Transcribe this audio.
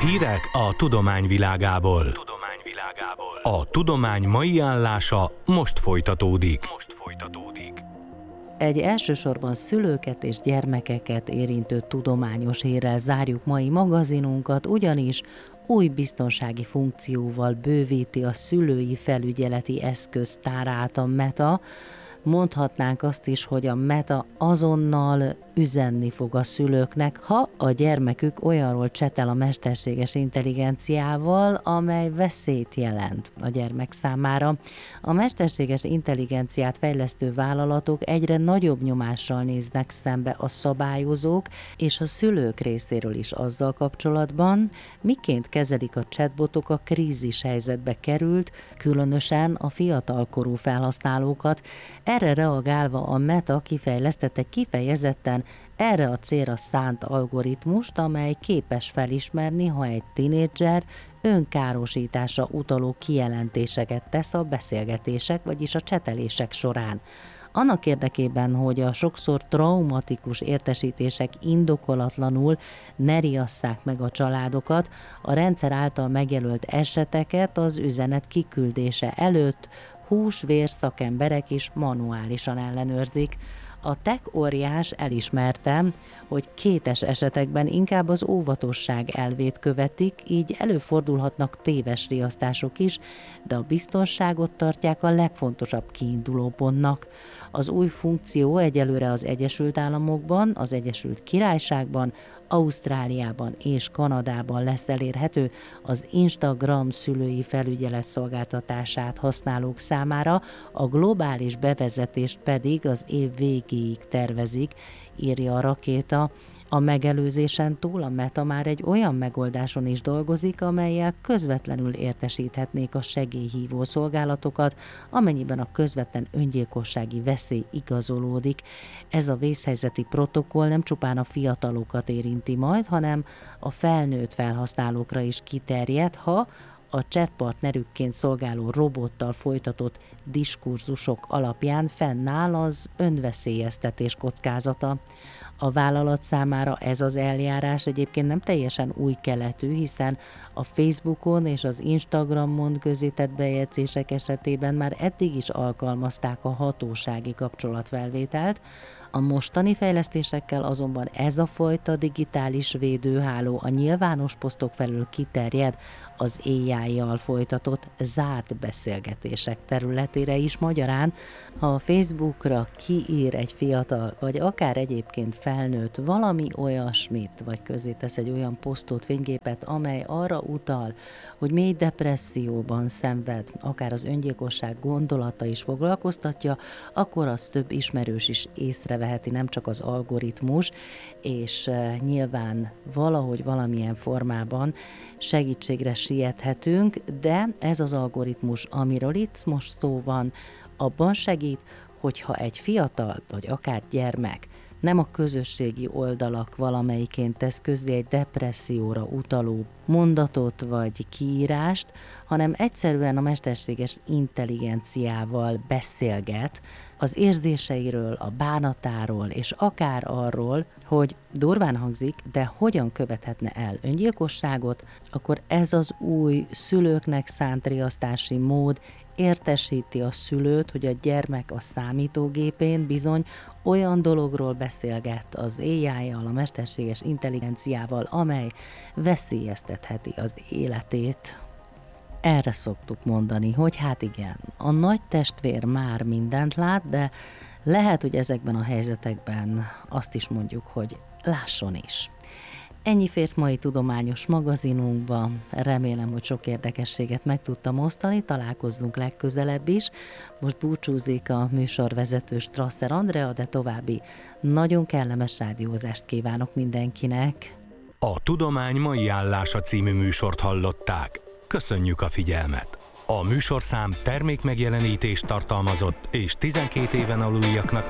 Hírek a tudomány világából. A tudomány mai állása most folytatódik. Egy elsősorban szülőket és gyermekeket érintő tudományos hírrel zárjuk mai magazinunkat, ugyanis új biztonsági funkcióval bővíti a szülői felügyeleti eszköztárát a Meta. Mondhatnánk azt is, hogy a Meta azonnal üzenni fog a szülőknek, ha a gyermekük olyanról csetel a mesterséges intelligenciával, amely veszélyt jelent a gyermek számára. A mesterséges intelligenciát fejlesztő vállalatok egyre nagyobb nyomással néznek szembe a szabályozók és a szülők részéről is azzal kapcsolatban, miként kezelik a chatbotok a krízis helyzetbe került, különösen a fiatalkorú felhasználókat. Erre reagálva a Meta kifejlesztett egy kifejezetten erre a célra szánt algoritmust, amely képes felismerni, ha egy tinédzser önkárosításra utaló kijelentéseket tesz a beszélgetések, vagyis a csetelések során. Annak érdekében, hogy a sokszor traumatikus értesítések indokolatlanul ne riasszák meg a családokat, a rendszer által megjelölt eseteket az üzenet kiküldése előtt hús-vér szakemberek is manuálisan ellenőrzik. A tech óriás elismerte, hogy kétes esetekben inkább az óvatosság elvét követik, így előfordulhatnak téves riasztások is, de a biztonságot tartják a legfontosabb kiindulópontnak. Az új funkció egyelőre az Egyesült Államokban, az Egyesült Királyságban, Ausztráliában és Kanadában lesz elérhető az Instagram szülői felügyelet szolgáltatását használók számára, a globális bevezetést pedig az év végéig tervezik, írja a rakéta. A megelőzésen túl a Meta már egy olyan megoldáson is dolgozik, amellyel közvetlenül értesíthetnék a segélyhívó szolgálatokat, amennyiben a közvetlen öngyilkossági veszély igazolódik. Ez a vészhelyzeti protokoll nem csupán a fiatalokat érinti majd, hanem a felnőtt felhasználókra is kiterjed, ha a chatpartnerükként szolgáló robottal folytatott diskurzusok alapján fennáll az önveszélyeztetés kockázata. A vállalat számára ez az eljárás egyébként nem teljesen új keletű, hiszen a Facebookon és az Instagramon közzétett bejegyzések esetében már eddig is alkalmazták a hatósági kapcsolatfelvételt. A mostani fejlesztésekkel azonban ez a fajta digitális védőháló a nyilvános posztok felül kiterjed az AI-jal folytatott zárt beszélgetések területére is. Magyarán, ha a Facebookra kiír egy fiatal, vagy akár egyébként felnőtt valami olyasmit, vagy közzétesz egy olyan posztot, fényképet, amely arra utal, hogy mély depresszióban szenved, akár az öngyilkosság gondolata is foglalkoztatja, akkor az több ismerős is észreveheti, nem csak az algoritmus, és nyilván valahogy valamilyen formában segítségre siethetünk, de ez az algoritmus, amiről itt most szó van, abban segít, hogyha egy fiatal, vagy akár gyermek nem a közösségi oldalak valamelyikén tesz közzé egy depresszióra utaló mondatot vagy kiírást, hanem egyszerűen a mesterséges intelligenciával beszélget az érzéseiről, a bánatáról, és akár arról, hogy durván hangzik, de hogyan követhetne el öngyilkosságot, akkor ez az új szülőknek szánt riasztási mód értesíti a szülőt, hogy a gyermek a számítógépén bizony olyan dologról beszélget az AI-jal, a mesterséges intelligenciával, amely veszélyeztetheti az életét. Erre szoktuk mondani, hogy hát igen, a nagy testvér már mindent lát, de lehet, hogy ezekben a helyzetekben azt is mondjuk, hogy lásson is. Ennyi fért mai tudományos magazinunkba, remélem, hogy sok érdekességet meg tudtam osztani, találkozzunk legközelebb is. Most búcsúzik a műsorvezető Strasser Andrea, de további nagyon kellemes rádiózást kívánok mindenkinek. A Tudomány mai állása című műsort hallották. Köszönjük a figyelmet! A műsorszám termékmegjelenítést tartalmazott, és 12 éven aluliaknak